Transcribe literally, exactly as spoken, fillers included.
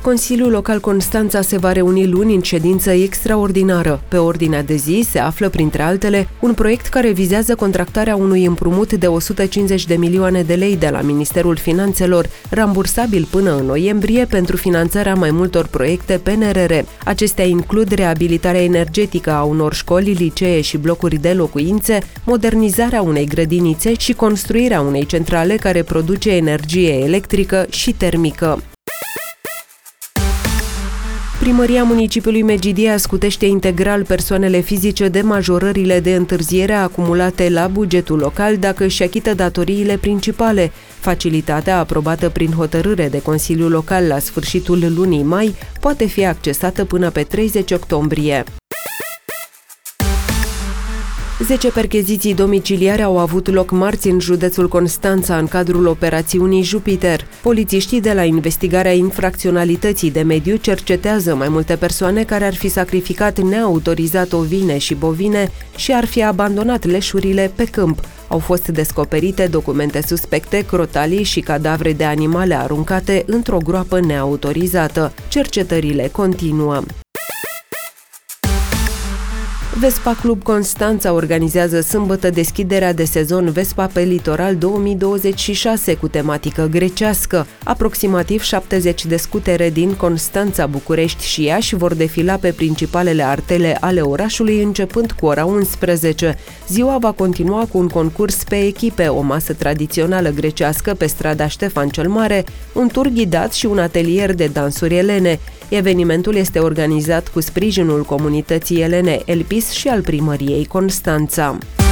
Consiliul Local Constanța se va reuni luni în ședință extraordinară. Pe ordinea de zi se află, printre altele, un proiect care vizează contractarea unui împrumut de o sută cincizeci de milioane de lei de la Ministerul Finanțelor, rambursabil până în noiembrie pentru finanțarea mai multor proiecte P N R R. Acestea includ reabilitarea energetică a unor școli, licee și blocuri de locuințe, modernizarea unei grădinițe și construirea unei centrale care produce energie electrică și termică. Primăria Municipiului Megidia scutește integral persoanele fizice de majorările de întârziere acumulate la bugetul local dacă își achită datoriile principale. Facilitatea, aprobată prin hotărâre de Consiliul Local la sfârșitul lunii mai, poate fi accesată până pe treizeci octombrie. Zece percheziții domiciliare au avut loc marți în județul Constanța în cadrul operațiunii Jupiter. Polițiștii de la investigarea infracționalității de mediu cercetează mai multe persoane care ar fi sacrificat neautorizat ovine și bovine și ar fi abandonat leșurile pe câmp. Au fost descoperite documente suspecte, crotalii și cadavre de animale aruncate într-o groapă neautorizată. Cercetările continuă. Vespa Club Constanța organizează sâmbătă deschiderea de sezon Vespa pe Litoral două mii douăzeci și șase cu tematică grecească. Aproximativ șaptezeci de scutere din Constanța, București și Iași vor defila pe principalele artere ale orașului începând cu ora unsprezece. Ziua va continua cu un concurs pe echipe, o masă tradițională grecească pe strada Ștefan cel Mare, un tur ghidat și un atelier de dansuri elene. Evenimentul este organizat cu sprijinul comunității elene Elpis și al primăriei Constanța.